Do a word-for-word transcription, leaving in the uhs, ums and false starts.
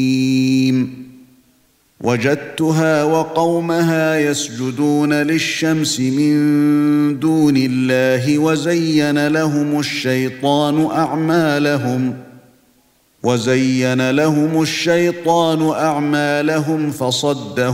وجدتها وقومها يسجدون للشمس من دون الله وزين لهم الشيطان أعمالهم وزين لهم الشيطان أعمالهم فصدهم